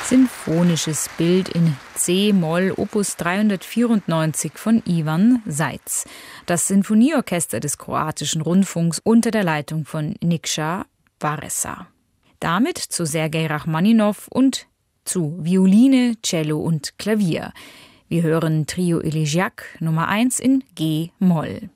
Sinfonisches Bild in C-Moll, Opus 394 von Ivan Seitz. Das Sinfonieorchester des kroatischen Rundfunks unter der Leitung von Nikša Varesa. Damit zu Sergei Rachmaninow und zu Violine, Cello und Klavier. Wir hören Trio Elegiac Nummer 1 in G-Moll.